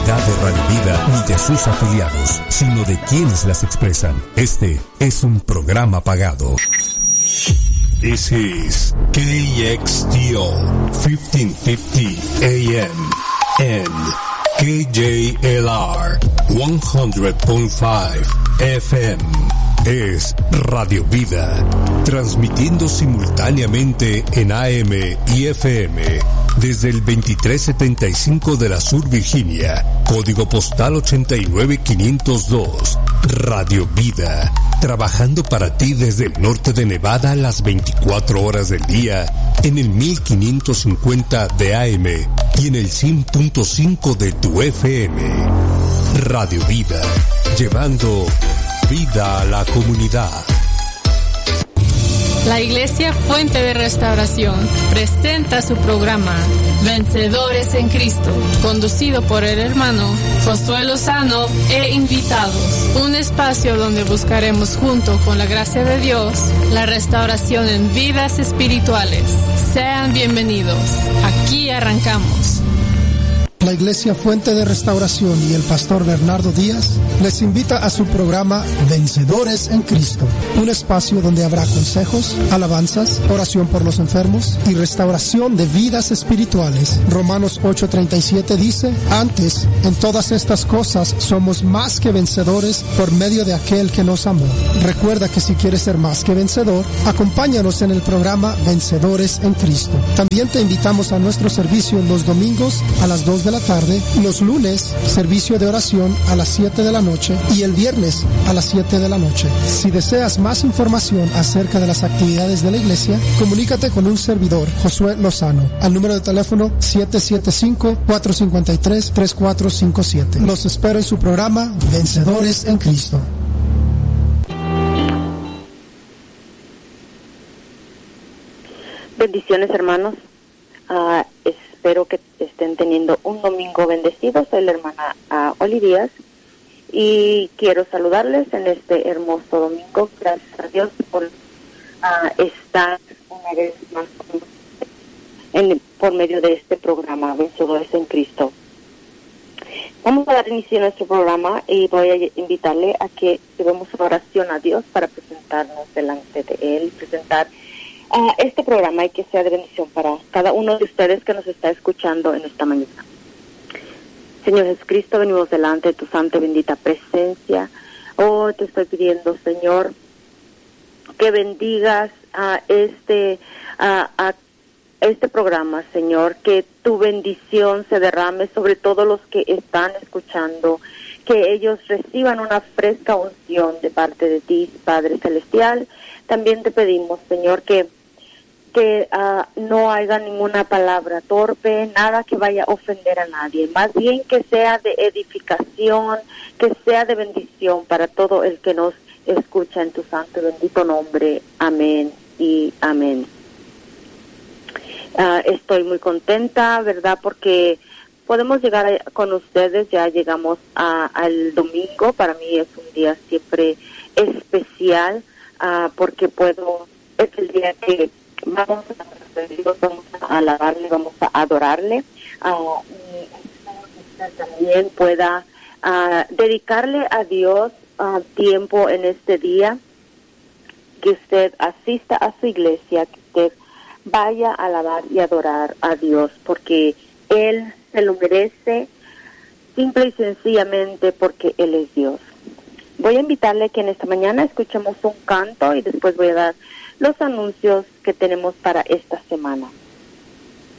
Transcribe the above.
propiedad de Radio Vida ni de sus afiliados, sino de quienes las expresan. Este es un programa pagado. This is KXTO 1550 AM and KJLR 100.5 FM. Es Radio Vida, transmitiendo simultáneamente en AM y FM desde el 2375 de la Sur Virginia, código postal 89502. Radio Vida, trabajando para ti desde el norte de Nevada las 24 horas del día en el 1550 de AM y en el 100.5 de tu FM. Radio Vida, llevando vida a la comunidad. La Iglesia Fuente de Restauración presenta su programa Vencedores en Cristo, conducido por el hermano Josué Lozano e invitados. Un espacio donde buscaremos junto con la gracia de Dios la restauración en vidas espirituales. Sean bienvenidos. Aquí arrancamos. La Iglesia Fuente de Restauración y el pastor Bernardo Díaz les invita a su programa Vencedores en Cristo, un espacio donde habrá consejos, alabanzas, oración por los enfermos y restauración de vidas espirituales. Romanos 8:37 dice: antes, en todas estas cosas somos más que vencedores por medio de aquel que nos amó. Recuerda que si quieres ser más que vencedor, acompáñanos en el programa Vencedores en Cristo. También te invitamos a nuestro servicio los domingos a las 2 de la tarde, los lunes, servicio de oración a las 7 de la noche y el viernes a las 7 de la noche. Si deseas más información acerca de las actividades de la iglesia, comunícate con un servidor, Josué Lozano, al número de teléfono 775-453-3457. Los espero en su programa Vencedores en Cristo. Bendiciones, hermanos. Espero que estén teniendo un domingo bendecido. Soy la hermana Olivia y quiero saludarles en este hermoso domingo. Gracias a Dios por estar una vez más por medio de este programa Vencedores en Cristo. Vamos a dar inicio a nuestro programa y voy a invitarle a que llevemos una oración a Dios para presentarnos delante de Él y presentar este programa y que sea de bendición para cada uno de ustedes que nos está escuchando en esta mañana. Señor Jesucristo, venimos delante de tu santa y bendita presencia. Oh, te estoy pidiendo, Señor, que bendigas a este programa, Señor, que tu bendición se derrame sobre todos los que están escuchando, que ellos reciban una fresca unción de parte de ti, Padre Celestial. También te pedimos, Señor, que no haya ninguna palabra torpe, nada que vaya a ofender a nadie, más bien que sea de edificación, que sea de bendición para todo el que nos escucha en tu santo y bendito nombre. Amén y amén. Estoy muy contenta, ¿verdad? Porque podemos llegar con ustedes, ya llegamos al domingo. Para mí es un día siempre especial, porque es el día que vamos a Dios, vamos a alabarle, vamos a adorarle, y usted también pueda dedicarle a Dios tiempo en este día, que usted asista a su iglesia, que usted vaya a alabar y adorar a Dios, porque Él se lo merece, simple y sencillamente porque Él es Dios. Voy a invitarle que en esta mañana escuchemos un canto y después voy a dar los anuncios que tenemos para esta semana.